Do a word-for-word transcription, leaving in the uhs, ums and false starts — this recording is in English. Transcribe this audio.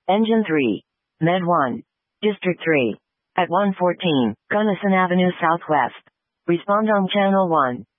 Engine three. Med one. District three. At one fourteen, Gunnison Avenue Southwest. Respond on Channel one.